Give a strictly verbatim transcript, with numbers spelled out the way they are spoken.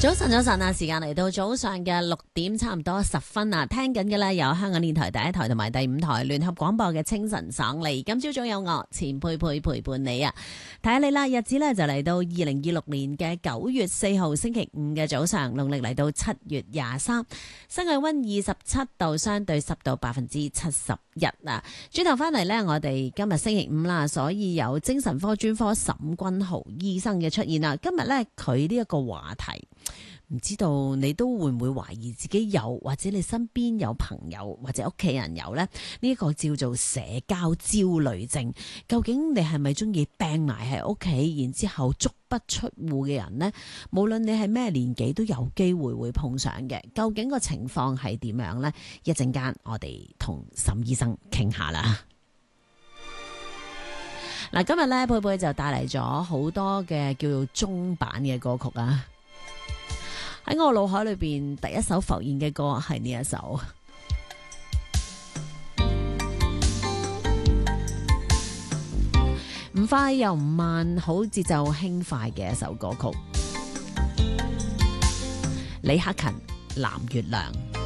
早晨，早晨啊！時間嚟到早上嘅六點，差唔多十分啊！聽緊嘅咧有香港電台第一台同埋第五台聯合廣播嘅清晨爽利。今朝早有我錢佩佩陪伴你啊！睇下你啦，日子咧就嚟到二零二六年嘅九月四號星期五嘅早上，農曆嚟到七月廿三，室外溫二十七度，相對濕度百分之七十一啊！轉頭翻嚟呢，我哋今日星期五啦，所以有精神科專科沈君豪醫生嘅出現啦。今日呢，佢呢一個話題。唔知道你都會唔會懷疑自己有，或者你身邊有朋友或者屋企人有呢？呢一個叫做社交焦慮症。究竟你係咪中意病埋喺屋企，然之後足不出戶嘅人呢？無論你係咩年紀，都有機會會碰上嘅。究竟個情況係點樣呢？一陣間我哋同沈醫生傾下啦。嗱，今日咧佩佩就帶嚟咗好多嘅叫做中版嘅歌曲啊。喺我腦海裏邊，第一首浮現嘅歌係呢一首，唔快又唔慢，好節奏輕快嘅一首歌曲。李克勤《藍月亮》。